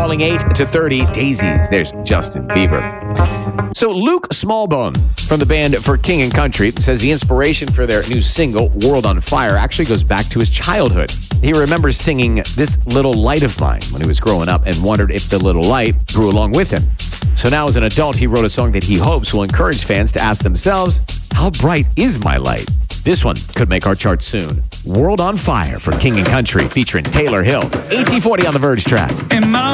falling 8 to 30. Daisies. There's Justin Bieber. So Luke Smallbone from the band For King and Country says the inspiration for their new single, World on Fire, actually goes back to his childhood. He remembers singing This Little Light of Mine when he was growing up and wondered if the little light grew along with him. So now as an adult, he wrote a song that he hopes will encourage fans to ask themselves, how bright is my light? This one could make our chart soon. World on Fire for King and Country featuring Taylor Hill. 1840 on the Verge track.